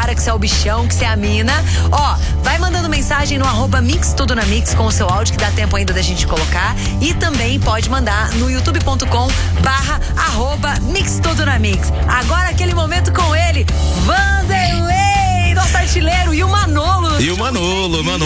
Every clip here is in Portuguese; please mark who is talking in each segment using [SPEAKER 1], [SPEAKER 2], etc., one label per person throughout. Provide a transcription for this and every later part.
[SPEAKER 1] vambora, que você é o bichão, que você é a mina. Ó, vai mandando mensagem no @Mix Tudo na Mix com o seu áudio, que dá tempo ainda da gente colocar. E também pode mandar no youtube.com/@Mix Tudo na Mix. Agora aquele momento com ele, Vanderlei, nosso artilheiro, e o Manolo.
[SPEAKER 2] E o Manolo. Boa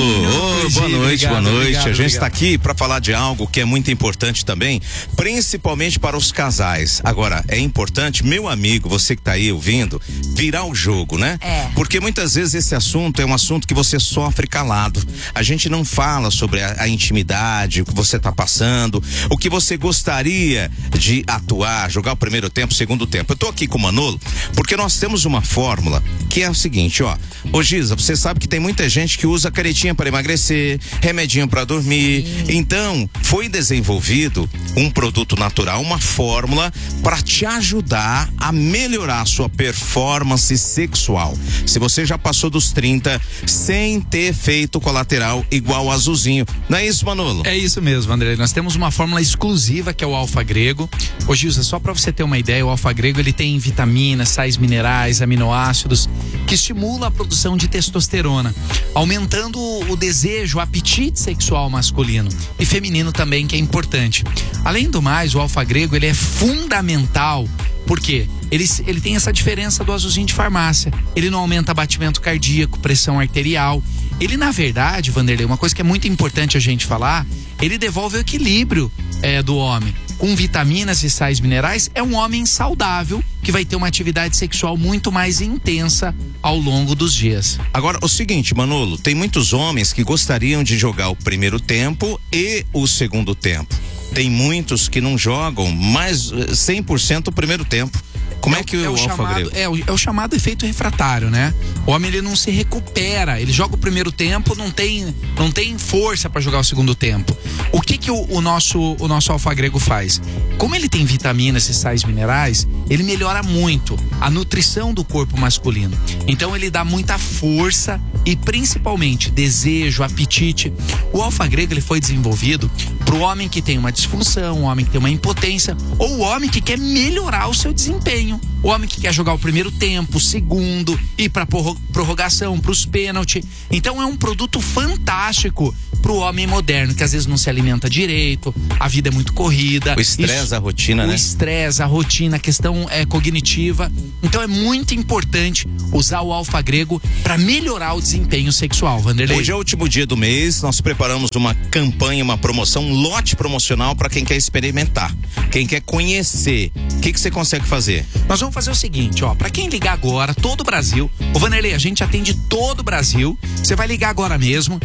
[SPEAKER 2] noite. A gente está aqui para falar de algo que é muito importante também, principalmente para os casais. Agora, é importante, meu amigo, você que está aí ouvindo, virar o jogo, né? Porque muitas vezes esse assunto é um assunto que você sofre calado. A gente não fala sobre a intimidade, o que você está passando, o que você gostaria de atuar, jogar o primeiro tempo, o segundo tempo. Eu tô aqui com o Manolo porque nós temos uma fórmula que é o seguinte, ó. Ô Giza, você sabe que tem muita gente que usa caretinha para emagrecer, remedinho para dormir. Então, foi desenvolvido um produto natural, uma fórmula para te ajudar a melhorar a sua performance sexual. Se você já passou dos 30 sem ter efeito colateral igual o azulzinho. Não é isso, Manolo?
[SPEAKER 3] É isso mesmo, André. Nós temos uma fórmula exclusiva que é o Alfa Grego. Ô Gilza, só para você ter uma ideia, o Alfa Grego ele tem vitaminas, sais minerais, aminoácidos que estimulam a produção de testosterona, aumentando o desejo, o apetite sexual masculino e feminino também, que é importante. Além do mais, o Alfa Grego ele é fundamental. Por quê? Ele tem essa diferença do azulzinho de farmácia. Ele não aumenta batimento cardíaco, pressão arterial. Ele, na verdade, Vanderlei, uma coisa que é muito importante a gente falar, ele devolve o equilíbrio do homem. Com vitaminas e sais minerais, é um homem saudável que vai ter uma atividade sexual muito mais intensa ao longo dos dias.
[SPEAKER 2] Agora, o seguinte, Manolo, tem muitos homens que gostariam de jogar o primeiro tempo e o segundo tempo. Tem muitos que não jogam mais 100% o primeiro tempo. Como é que o Alfa Grego?
[SPEAKER 3] É o chamado efeito refratário, né? O homem ele não se recupera, ele joga o primeiro tempo, não tem força para jogar o segundo tempo. O que o nosso Alfa Grego faz? Como ele tem vitaminas e sais minerais, ele melhora muito a nutrição do corpo masculino. Então ele dá muita força e principalmente desejo, apetite. O Alfa Grego ele foi desenvolvido para o homem que tem uma disfunção, o homem que tem uma impotência, ou o homem que quer melhorar o seu desempenho. O homem que quer jogar o primeiro tempo, o segundo, ir para prorrogação, para os pênaltis. Então é um produto fantástico para o homem moderno, que às vezes não se alimenta direito, a vida é muito corrida.
[SPEAKER 2] O estresse, a rotina, né?
[SPEAKER 3] O estresse, a rotina, a questão cognitiva. Então é muito importante usar o Alfa Grego para melhorar o desempenho sexual, Vanderlei.
[SPEAKER 2] Hoje é o último dia do mês, nós preparamos uma campanha, uma promoção, um lote promocional para quem quer experimentar, quem quer conhecer. O que você consegue fazer?
[SPEAKER 3] Nós vamos fazer o seguinte, ó, para quem ligar agora, todo o Brasil, ô Vanderlei, a gente atende todo o Brasil, você vai ligar agora mesmo,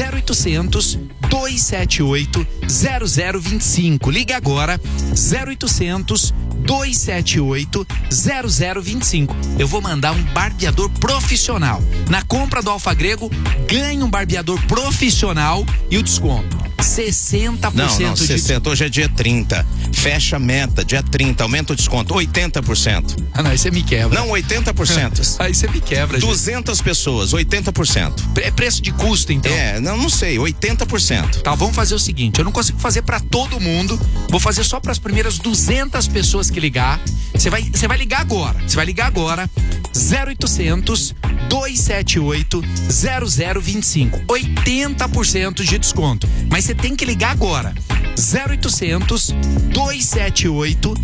[SPEAKER 3] 0800 278 0025. Liga agora, 0800 278 0025. Eu vou mandar um barbeador profissional. Na compra do Alfa Grego, ganha um barbeador profissional e o desconto 60%
[SPEAKER 2] não, 60%, hoje é dia 30. Fecha a meta, dia 30, aumenta o desconto, 80%.
[SPEAKER 3] Ah, não, aí você me quebra.
[SPEAKER 2] Não, 80%.
[SPEAKER 3] Aí você me quebra.
[SPEAKER 2] 200 pessoas, 80%.
[SPEAKER 3] É preço de custo, então?
[SPEAKER 2] Não sei, 80%.
[SPEAKER 3] Tá, vamos fazer o seguinte, eu não consigo fazer pra todo mundo, vou fazer só pras primeiras 200 pessoas que ligar. Você vai ligar agora, 0800 278 0025. 80% de desconto. Mas você tem que ligar agora. 0800 278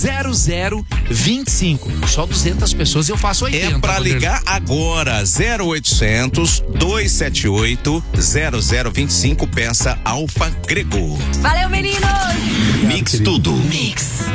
[SPEAKER 3] 0025. Só 200 pessoas e eu faço 80.
[SPEAKER 2] É pra ligar agora. 0800 278 0025. Peça Alfa Grego.
[SPEAKER 1] Valeu, meninos!
[SPEAKER 2] Mix Tudo.
[SPEAKER 1] Mix.